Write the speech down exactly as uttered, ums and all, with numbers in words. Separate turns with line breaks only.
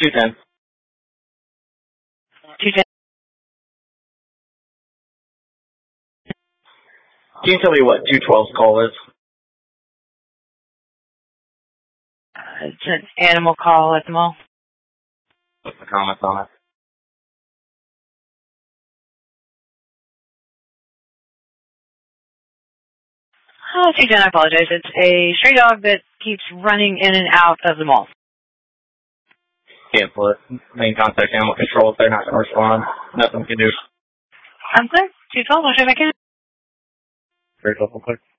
two ten.
two ten.
Can you tell me what two twelve's call is?
Uh, it's an animal call at the mall.
What's the comments on it?
Oh, two ten, I apologize. It's a stray dog that keeps running in and out of the mall.
Cancel it. Main contact animal control if they're not going to respond. Nothing we can do.
I'm clear. two twelve, I'll show back in.
Very helpful, quick.